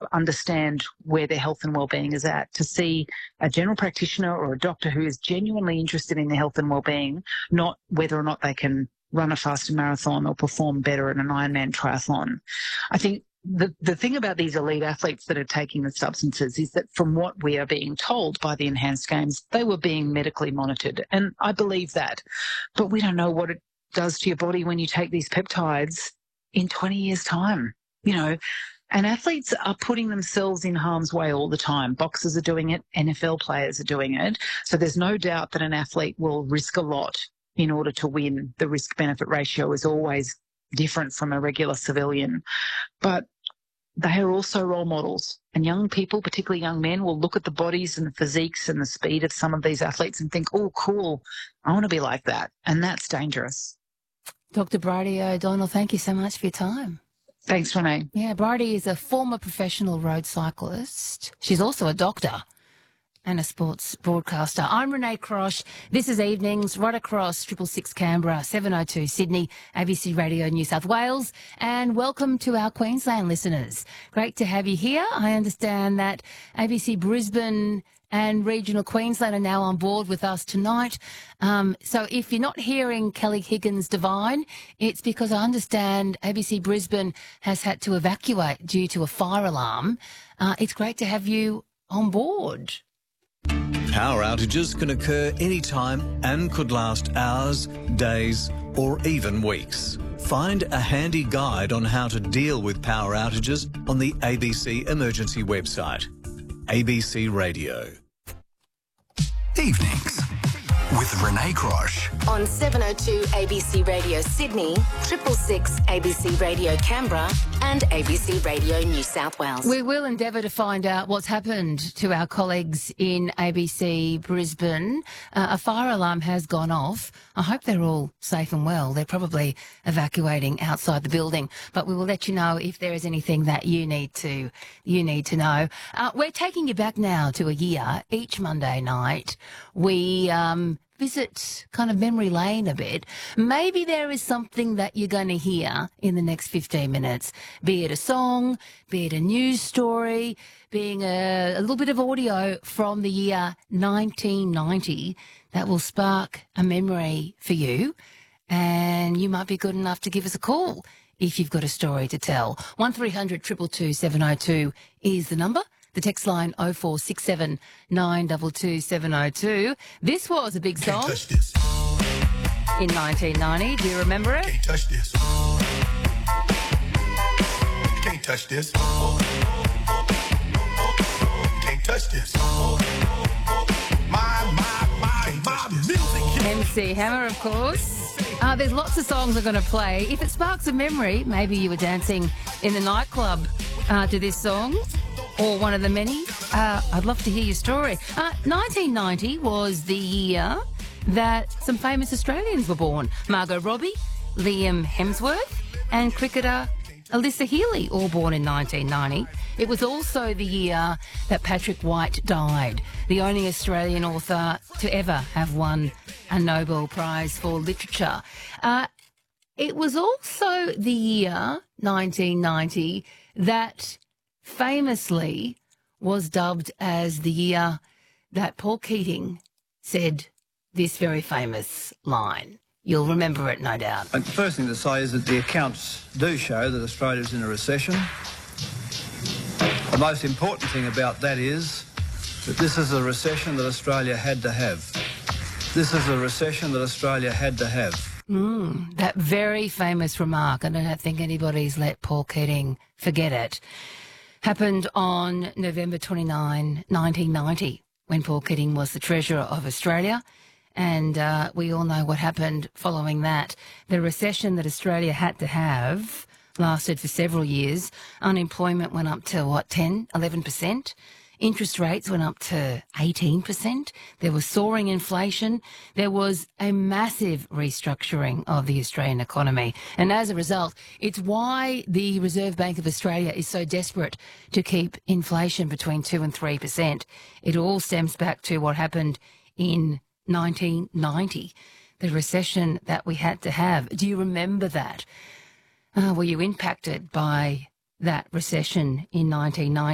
understand where their health and well-being is at, to see a general practitioner or a doctor who is genuinely interested in their health and well-being, not whether or not they can run a faster marathon or perform better in an Ironman triathlon. I think the thing about these elite athletes that are taking the substances is that from what we are being told by the enhanced games, they were being medically monitored. And I believe that. But we don't know what it does to your body when you take these peptides in 20 years' time, And athletes are putting themselves in harm's way all the time. Boxers are doing it. NFL players are doing it. So there's no doubt that an athlete will risk a lot in order to win. The risk-benefit ratio is always different from a regular civilian. But they are also role models. And young people, particularly young men, will look at the bodies and the physiques and the speed of some of these athletes and think, oh, cool, I want to be like that. And that's dangerous. Dr. Bridie O'Donnell, thank you so much for your time. Thanks, Renee. Yeah, Bridie is a former professional road cyclist. She's also a doctor and a sports broadcaster. I'm Renee Crosh. This is Evenings right across 666 Canberra, 702 Sydney, ABC Radio New South Wales, and welcome to our Queensland listeners. Great to have you here. I understand that ABC Brisbane and Regional Queensland are now on board with us tonight. So if you're not hearing Kelly Higgins Divine, it's because I understand ABC Brisbane has had to evacuate due to a fire alarm. It's great to have you on board. Power outages can occur anytime and could last hours, days, or even weeks. Find a handy guide on how to deal with power outages on the ABC Emergency website. ABC Radio. Evenings with Renee Crosh. On 702 ABC Radio Sydney, 666 ABC Radio Canberra and ABC Radio New South Wales. We will endeavour to find out what's happened to our colleagues in ABC Brisbane. A fire alarm has gone off. I hope they're all safe and well. They're probably evacuating outside the building, but we will let you know if there is anything that you need to know. We're taking you back now to a year. Each Monday night, we visit kind of memory lane a bit. Maybe there is something that you're going to hear in the next 15 minutes, be it a song, be it a news story, being a little bit of audio from the year 1990 that will spark a memory for you. And you might be good enough to give us a call if you've got a story to tell. 1300 222 702 is the number. The text line 0467 922 702. This was a big song in 1990. Do you remember it? Can't touch this. Can't touch this. Can't touch this. My music. MC Hammer, of course. There's lots of songs I'm going to play. If it sparks a memory, maybe you were dancing in the nightclub to this song, or one of the many. I'd love to hear your story. 1990 was the year that some famous Australians were born. Margot Robbie, Liam Hemsworth, and cricketer Alyssa Healy, all born in 1990. It was also the year that Patrick White died, the only Australian author to ever have won a Nobel Prize for Literature. It was also the year, 1990, that famously was dubbed as the year that Paul Keating said this very famous line. You'll remember it, no doubt. The first thing to say is that the accounts do show that Australia's in a recession. The most important thing about that is that this is a recession that Australia had to have. This is a recession that Australia had to have. That very famous remark, and I don't think anybody's let Paul Keating forget it, happened on November 29, 1990, when Paul Keating was the Treasurer of Australia. And we all know what happened following that. The recession that Australia had to have lasted for several years. Unemployment went up to, 11%? Interest rates went up to 18%. There was soaring inflation. There was a massive restructuring of the Australian economy. And as a result, it's why the Reserve Bank of Australia is so desperate to keep inflation between 2 and 3%. It all stems back to what happened in 1990, the recession that we had to have. Do you remember that? Were you impacted by that recession in 1990?